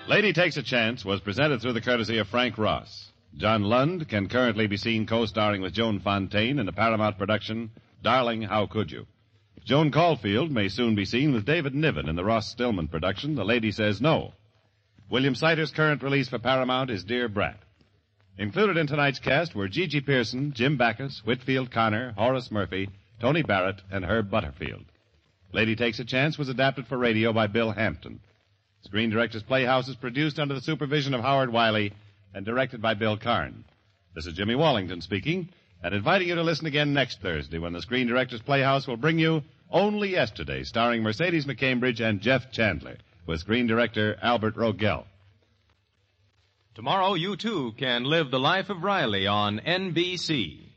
Lady Takes a Chance was presented through the courtesy of Frank Ross. John Lund can currently be seen co-starring with Joan Fontaine in the Paramount production, Darling, How Could You? Joan Caulfield may soon be seen with David Niven in the Ross Stillman production, The Lady Says No. William Sider's current release for Paramount is Dear Brat. Included in tonight's cast were Gigi Pearson, Jim Backus, Whitfield Connor, Horace Murphy, Tony Barrett, and Herb Butterfield. Lady Takes a Chance was adapted for radio by Bill Hampton. Screen Directors Playhouse is produced under the supervision of Howard Wiley and directed by Bill Karn. This is Jimmy Wallington speaking and inviting you to listen again next Thursday when the Screen Directors Playhouse will bring you Only Yesterday, starring Mercedes McCambridge and Jeff Chandler, with Screen Director Albert Rogel. Tomorrow, you too can live the life of Riley on NBC.